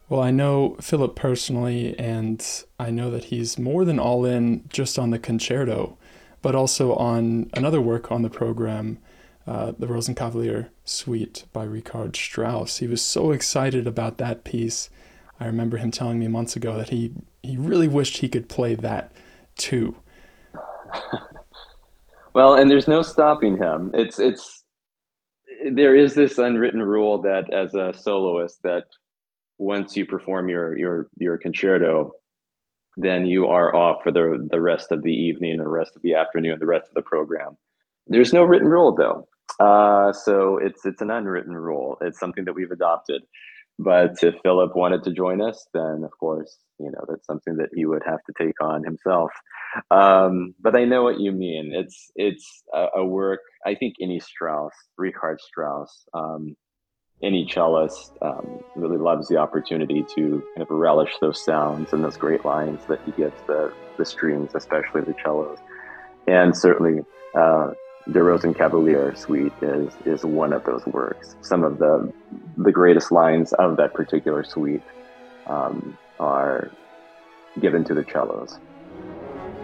Well, I know Philip personally, and I know that he's more than all in just on the concerto, but also on another work on the program, the Rosenkavalier Suite by Richard Strauss. He was so excited about that piece. I remember him telling me months ago that he really wished he could play that too. Well, and there's no stopping him. It's there is this unwritten rule that as a soloist that once you perform your concerto, then you are off for the rest of the evening, the rest of the afternoon, the rest of the program. There's no written rule though. So it's an unwritten rule. It's something that we've adopted. But if Philip wanted to join us, then of course, that's something that he would have to take on himself. But I know what you mean. It's a work. I think any Strauss, Richard Strauss, any cellist really loves the opportunity to kind of relish those sounds and those great lines that he gives the strings, especially the cellos. And certainly, uh, the Rosenkavalier Suite is one of those works. Some of the greatest lines of that particular suite are given to the cellos.